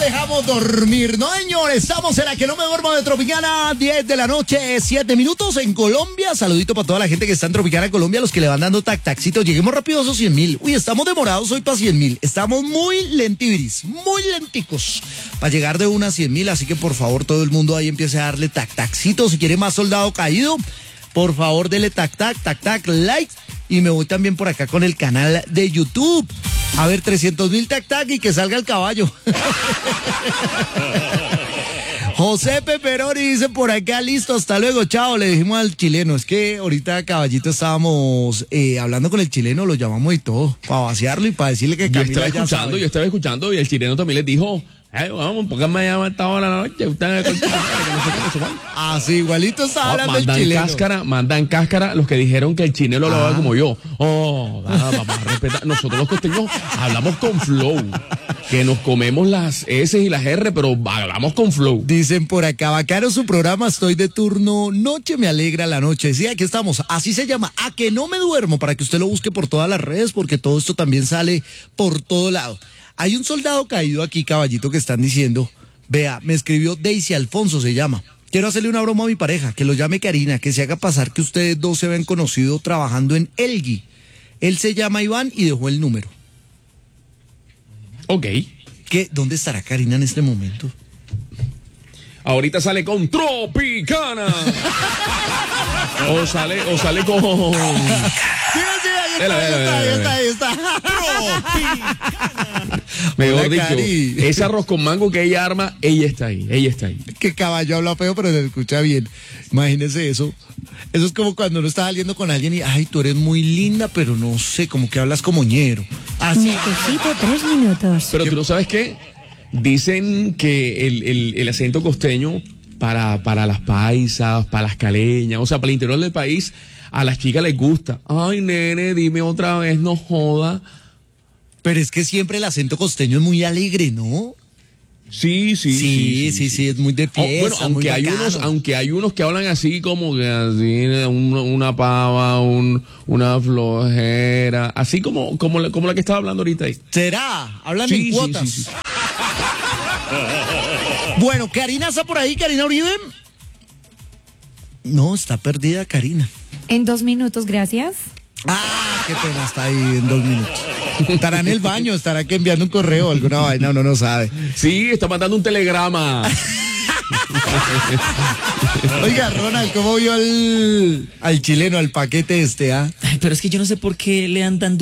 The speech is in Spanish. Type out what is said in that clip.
dejamos dormir, no señor, estamos en la que no me duermo de Tropicana, 10 de la noche, 7 minutos en Colombia. Saludito para toda la gente que está en Tropicana, Colombia, los que le van dando tac-taccitos. Lleguemos rápido a esos 100.000. Uy, estamos demorados hoy para 100.000. Estamos muy lentibiris, muy lenticos para llegar de una a 100.000. Así que por favor todo el mundo ahí empiece a darle tac-taccitos. Si quiere más soldado caído, por favor dele tac-tac, like. Y me voy también por acá con el canal de YouTube. A ver, 300.000 tac-tac y que salga el caballo. José Peperoni dice por acá, listo, hasta luego, chao, le dijimos al chileno. Es que ahorita, caballito, estábamos hablando con el chileno, lo llamamos y todo, para vaciarlo y para decirle que Camila yo estaba escuchando y el chileno también les dijo, vamos, ¿por qué me llaman a esta hora de la noche? Ustedes así, igualito está hablando el chileno. Mandan cáscara los que dijeron que el chileno lo hablaba como yo. Vamos a respetar. Nosotros los costeños hablamos con flow. Que nos comemos las S y las R, pero hablamos con flow. Dicen por acá, bacano su programa, estoy de turno, noche me alegra la noche. Sí, aquí estamos, así se llama, A que no me duermo, para que usted lo busque por todas las redes, porque todo esto también sale por todo lado. Hay un soldado caído aquí, caballito, que están diciendo, vea, me escribió Daisy Alfonso, se llama. Quiero hacerle una broma a mi pareja, que lo llame Karina, que se haga pasar que ustedes dos se ven conocido trabajando en Elgui. Él se llama Iván y dejó el número. Ok. ¿Dónde estará Karina en este momento? Ahorita sale con Tropicana. o sale con... Ahí está. Mejor dicho, ese arroz con mango que ella arma, ella está ahí. Que caballo habla feo, pero se escucha bien. Imagínese eso. Eso es como cuando uno está saliendo con alguien y, ay, tú eres muy linda, pero no sé, como que hablas como ñero. Así. Necesito 3 minutos. Pero tú no sabes qué. Dicen que el acento costeño para las paisas, para las caleñas, o sea, para el interior del país, a las chicas les gusta. Ay, nene, dime otra vez, no joda. Pero es que siempre el acento costeño es muy alegre, ¿no? Sí, es muy de fiesta. Bueno, aunque hay unos que hablan así como que así, una pava, una flojera, así como la que estaba hablando ahorita ahí. ¿Será? Hablan en cuotas. Sí. Bueno, Karina está por ahí, Karina Uribe. No, está perdida Karina. En 2 minutos, gracias. Qué pena, está ahí en 2 minutos. Estará en el baño, estará que enviando un correo o alguna vaina, uno no sabe. Sí, está mandando un telegrama. Oiga, Ronald, ¿cómo vio al chileno, al paquete este, Ay, pero es que yo no sé por qué le dan tan